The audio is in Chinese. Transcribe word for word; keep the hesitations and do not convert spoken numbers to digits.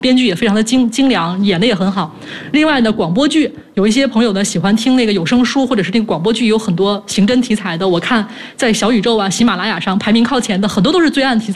编剧也非常的精精良，演的也很好。另外呢，广播剧有一些朋友呢喜欢听那个有声书，或者是那个广播剧有很多刑侦题材的。我看在小宇宙啊、喜马拉雅上排名靠前的很多都是罪案题材。